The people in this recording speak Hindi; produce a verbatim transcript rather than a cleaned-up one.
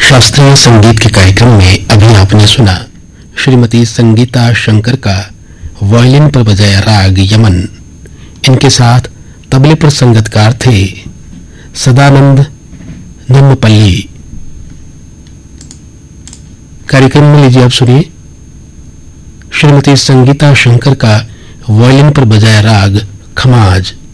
शास्त्रीय संगीत के कार्यक्रम में अभी आपने सुना श्रीमती संगीता शंकर का वायलिन पर बजाया राग यमन। इनके साथ तबले पर संगतकार थे सदानंद नम्मपल्ली। कार्यक्रम में लीजिए आप सुनिए श्रीमती संगीता शंकर का वायलिन पर बजाया राग खमाज।